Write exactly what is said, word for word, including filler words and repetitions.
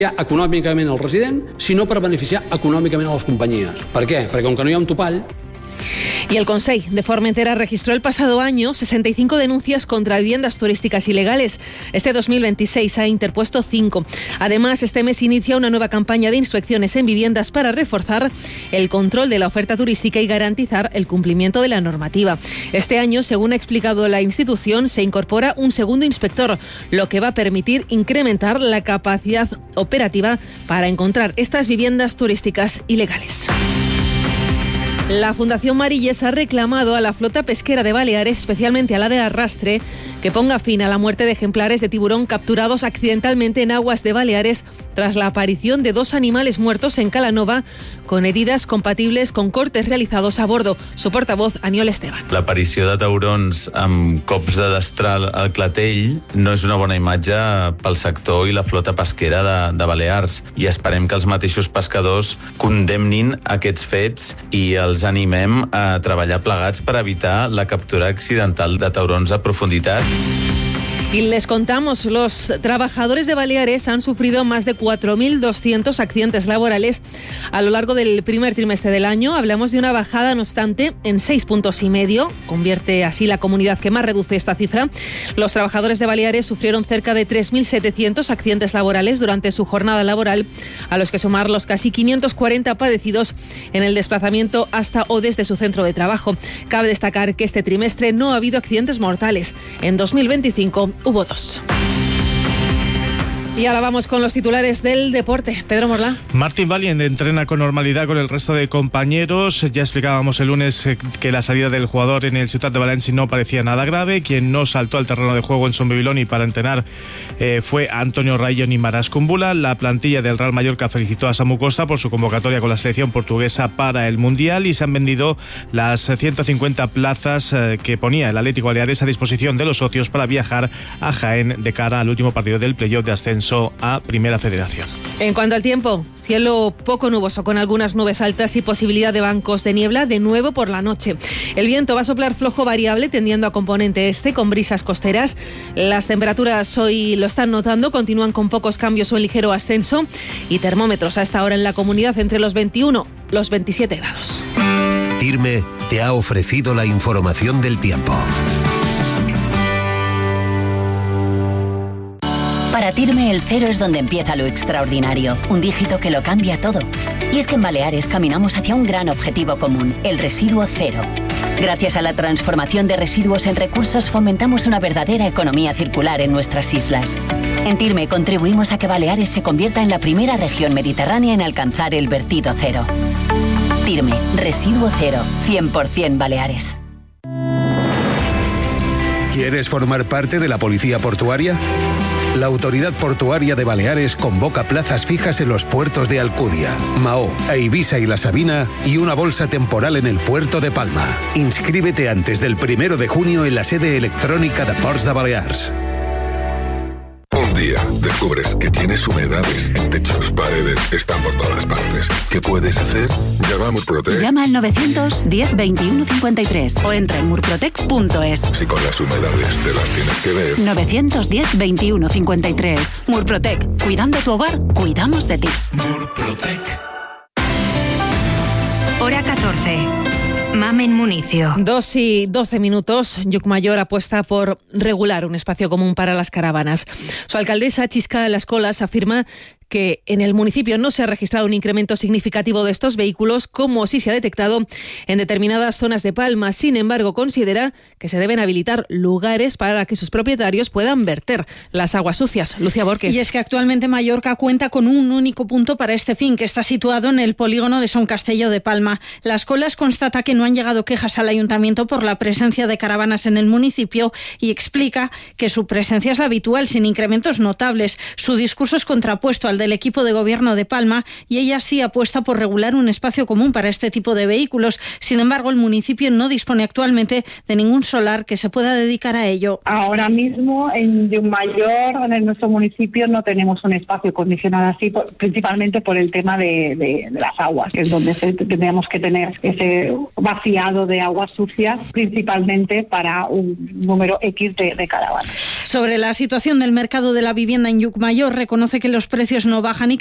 econòmicament el resident, sinó per beneficiar econòmicament a les companyies. Per què? Perquè com que no hi ha un topall... Y el Consell de Formentera registró el pasado año sesenta y cinco denuncias contra viviendas turísticas ilegales. Este dos mil veintiséis ha interpuesto cinco. Además, este mes inicia una nueva campaña de inspecciones en viviendas para reforzar el control de la oferta turística y garantizar el cumplimiento de la normativa. Este año, según ha explicado la institución, se incorpora un segundo inspector, lo que va a permitir incrementar la capacidad operativa para encontrar estas viviendas turísticas ilegales. La Fundación Marilles ha reclamado a la flota pesquera de Baleares, especialmente a la de arrastre, que ponga fin a la muerte de ejemplares de tiburón capturados accidentalmente en aguas de Baleares tras la aparición de dos animales muertos en Calanova con heridas compatibles con cortes realizados a bordo. Su portavoz, Aniol Esteban. L'aparició de taurons amb cops de destral al clatell no és una bona imatge pel sector i la flota pesquera de, de Balears, i esperem que els mateixos pescadors condemnin aquests fets i els animem a treballar plegats per evitar la captura accidental de taurons a profunditat. Y les contamos, los trabajadores de Baleares han sufrido más de cuatro mil doscientos accidentes laborales a lo largo del primer trimestre del año. Hablamos de una bajada, no obstante, en seis puntos y medio. Convierte así la comunidad que más reduce esta cifra. Los trabajadores de Baleares sufrieron cerca de tres mil setecientos accidentes laborales durante su jornada laboral, a los que sumar los casi quinientos cuarenta padecidos en el desplazamiento hasta o desde su centro de trabajo. Cabe destacar que este trimestre no ha habido accidentes mortales. En dos mil veinticinco hubo dos. Y ahora vamos con los titulares del deporte. Pedro Morlá. Martín Valiente entrena con normalidad con el resto de compañeros. Ya explicábamos el lunes que la salida del jugador en el Ciutat de Valencia no parecía nada grave. Quien no saltó al terreno de juego en Son Bibiloni para entrenar eh, fue Antonio Rayón y Marás Kumbula. La plantilla del Real Mallorca felicitó a Samu Costa por su convocatoria con la selección portuguesa para el Mundial, y se han vendido las ciento cincuenta plazas eh, que ponía el Atlético Baleares a disposición de los socios para viajar a Jaén de cara al último partido del playoff de ascenso a Primera Federación. En cuanto al tiempo, cielo poco nuboso con algunas nubes altas y posibilidad de bancos de niebla de nuevo por la noche. El viento va a soplar flojo variable tendiendo a componente este con brisas costeras. Las temperaturas hoy lo están notando, continúan con pocos cambios o en ligero ascenso, y termómetros a esta hora en la comunidad entre los veintiuno y los veintisiete grados. Tirme te ha ofrecido la información del tiempo. Para Tirme el cero es donde empieza lo extraordinario, un dígito que lo cambia todo. Y es que en Baleares caminamos hacia un gran objetivo común, el residuo cero. Gracias a la transformación de residuos en recursos fomentamos una verdadera economía circular en nuestras islas. En Tirme contribuimos a que Baleares se convierta en la primera región mediterránea en alcanzar el vertido cero. Tirme, residuo cero, cien por ciento Baleares. ¿Quieres formar parte de la Policía Portuaria? La Autoridad Portuaria de Baleares convoca plazas fijas en los puertos de Alcudia, Mahó, Eivissa y La Sabina, y una bolsa temporal en el puerto de Palma. Inscríbete antes del primero de junio en la sede electrónica de Ports de Balears. Un día descubres que tienes humedades en techos, paredes, están por todas partes. ¿Qué puedes hacer? Llama a Murprotec. Llama al novecientos diez veintiuno cincuenta y tres o entra en murprotec punto es. Si con las humedades te las tienes que ver. novecientos diez veintiuno cincuenta y tres. Murprotec. Cuidando tu hogar, cuidamos de ti. Murprotec. Hora catorce. Mamen Municio. Dos y doce minutos. Llucmayor apuesta por regular un espacio común para las caravanas. Su alcaldesa, Chisca Las Colas, afirma que en el municipio no se ha registrado un incremento significativo de estos vehículos, como sí se ha detectado en determinadas zonas de Palma. Sin embargo, considera que se deben habilitar lugares para que sus propietarios puedan verter las aguas sucias. Lucía Borquez. Y es que actualmente Mallorca cuenta con un único punto para este fin, que está situado en el polígono de Son Castelló de Palma. Las Colas constata que no han llegado quejas al ayuntamiento por la presencia de caravanas en el municipio y explica que su presencia es la habitual, sin incrementos notables. Su discurso es contrapuesto al del equipo de gobierno de Palma, y ella sí apuesta por regular un espacio común para este tipo de vehículos. Sin embargo, el municipio no dispone actualmente de ningún solar que se pueda dedicar a ello. Ahora mismo en Llucmayor, en nuestro municipio, no tenemos un espacio condicionado así, por, principalmente por el tema de, de, de las aguas, que es donde se, tendríamos que tener ese vaciado de aguas sucias, principalmente para un número X de, de caravanas. Sobre la situación del mercado de la vivienda en Llucmajor, reconoce que los precios no bajan y